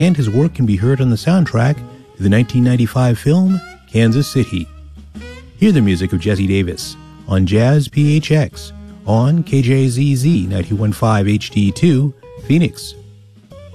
and his work can be heard on the soundtrack to the 1995 film Kansas City. Hear the music of Jesse Davis on Jazz PHX on KJZZ 91.5 HD2, Phoenix.